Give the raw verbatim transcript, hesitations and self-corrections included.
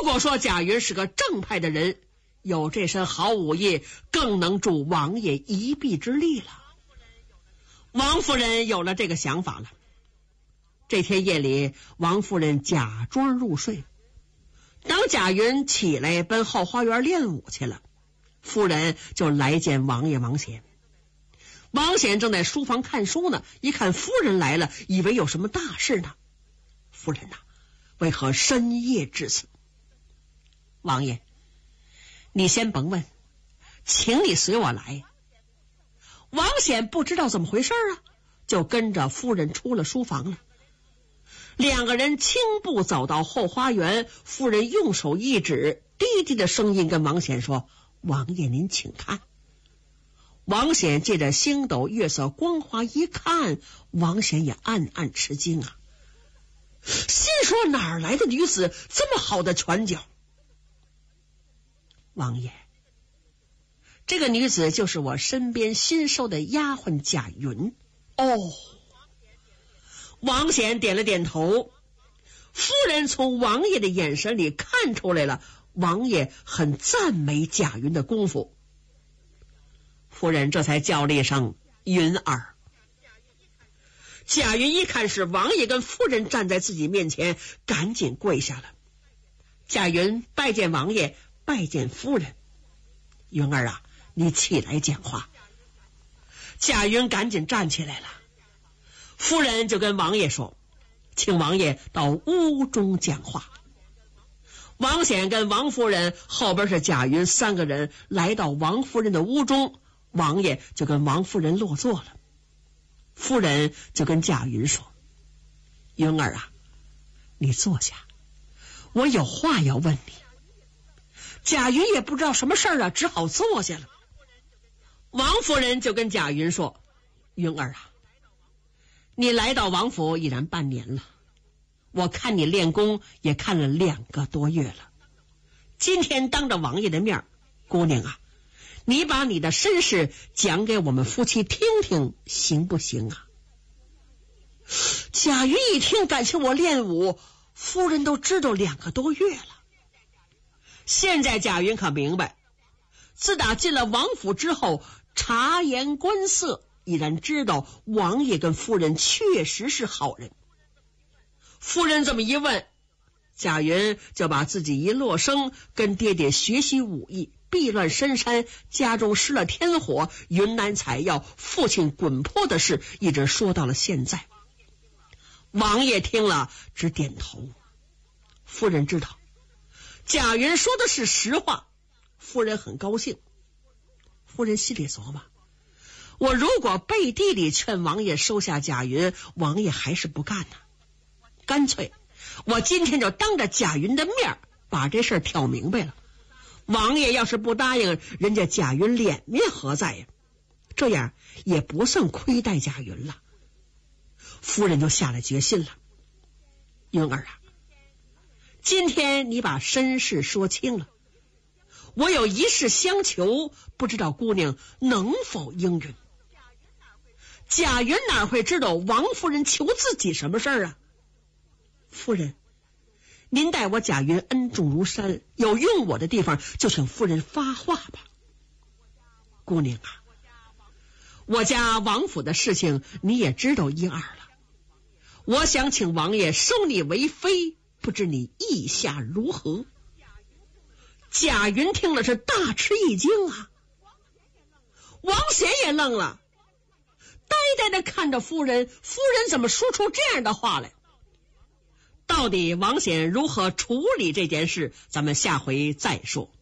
果说贾云是个正派的人，有这身好武艺，更能助王爷一臂之力了。王夫人有了这个想法了。这天夜里，王夫人假装入睡，当贾云起来奔后花园练武去了，夫人就来见王爷王显。王显正在书房看书呢，一看夫人来了，以为有什么大事呢。夫人呐、啊，为何深夜至此？王爷，你先甭问，请你随我来。王显不知道怎么回事啊，就跟着夫人出了书房了。两个人轻步走到后花园，夫人用手一指，低低的声音跟王显说：王爷您请看。王显借着星斗月色光华一看，王显也暗暗吃惊啊，心说哪儿来的女子这么好的拳脚？王爷，这个女子就是我身边新收的丫鬟贾云。哦，王显点了点头。夫人从王爷的眼神里看出来了，王爷很赞美贾云的功夫。夫人这才叫了一声云儿。贾云一看是王爷跟夫人站在自己面前，赶紧跪下了。贾云拜见王爷，拜见夫人。云儿啊，你起来讲话。贾云赶紧站起来了。夫人就跟王爷说，请王爷到屋中讲话。王显跟王夫人，后边是贾云，三个人来到王夫人的屋中，王爷就跟王夫人落座了。夫人就跟贾云说，云儿啊，你坐下，我有话要问你。贾云也不知道什么事儿啊，只好坐下了。王夫人就跟贾云说，云儿啊，你来到王府已然半年了，我看你练功也看了两个多月了。今天当着王爷的面，姑娘啊，你把你的身世讲给我们夫妻听听，行不行啊？贾云一听，感情我练武，夫人都知道两个多月了。现在贾云可明白，自打进了王府之后，察言观色，已然知道王爷跟夫人确实是好人。夫人这么一问，贾云就把自己一落生跟爹爹学习武艺，避乱深山，家中失了天火，云南采药，父亲滚坡的事，一直说到了现在。王爷听了只点头。夫人知道贾云说的是实话，夫人很高兴。夫人心里琢磨，我如果背地里劝王爷收下贾云，王爷还是不干呢。干脆我今天就当着贾云的面把这事儿挑明白了。王爷要是不答应，人家贾云脸面何在呀？这样也不算亏待贾云了。夫人就下了决心了。云儿啊，今天你把身世说清了，我有一事相求，不知道姑娘能否应允。贾云哪会知道王夫人求自己什么事儿啊？夫人，您待我贾云恩重如山，有用我的地方就请夫人发话吧。姑娘啊，我家王府的事情你也知道一二了，我想请王爷收你为妃，不知你意下如何？贾云听了是大吃一惊啊，王显也愣了，呆呆的看着夫人，夫人怎么说出这样的话来？到底王显如何处理这件事，咱们下回再说。